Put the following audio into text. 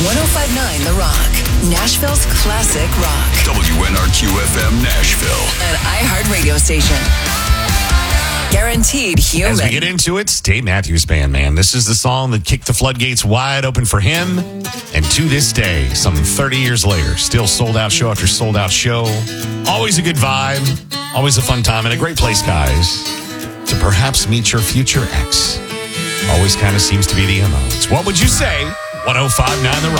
105.9 The Rock, Nashville's classic rock. WNRQ-FM Nashville. An iHeart radio station. Guaranteed human. As we get into it, Dave Matthews Band, man. This is the song that kicked the floodgates wide open for him. And to this day, some 30 years later, still sold out show after sold out show. Always a good vibe. Always a fun time. And a great place, guys, to perhaps meet your future ex. Always kind of seems to be the MO. It's What Would You Say? 105.9 The Rock.